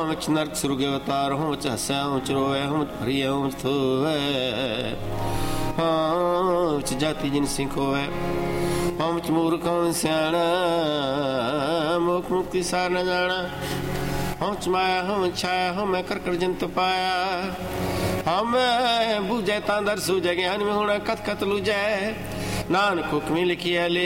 ਹਾਂ ਵਿੱਚ ਨਰਕ ਸੁਰਗ ਅਵਤਾਰ, ਹੂੰ ਵਿੱਚ ਹੱਸਿਆ, ਹੂੰ ਵਿੱਚ ਰੋਵੇ, ਹੂੰ ਵਿੱਚ ਭਰੀਏ, ਹੂੰ ਵਿੱਚ ਥੋਵੇ, ਹਾਂ ਵਿੱਚ ਜਾਤੀ ਜਿਨ ਸਿੰਘ ਹੋਵੇ, ਹਾਂ ਵਿੱਚ ਮੂਰਖ, ਹੂੰ ਸਿਆਣਾ, ਮੁਖ ਮੁਕਤੀ ਸਾਰ ਨ ਜਾਣਾ, ਹਾਂ ਵਿੱਚ ਮਾਇਆ, ਹਾਂ ਵਿੱਚ ਛਾਇਆ, ਹਾਂ ਮੈਂ ਕਰ ਜੰਤ ਪਾਇਆ, ਹਾਂ ਮੈਂ ਬੂਝੈ ਤਾਂ ਦਰ ਸੂਝੈ, ਗਿਆਨ में होना कथ कथ लूझै, नानक हुक्मी लिखिया ले